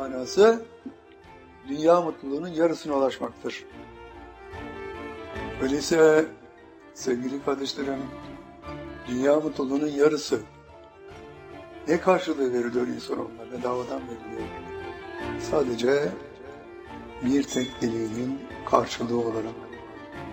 manası dünya mutluluğunun yarısına ulaşmaktır. Öyleyse sevgili kardeşlerim, dünya mutluluğunun yarısı ne karşılığı veriliyor insanoğluna? Bedavadan veriliyor. Sadece bir tek dileğinin karşılığı olarak.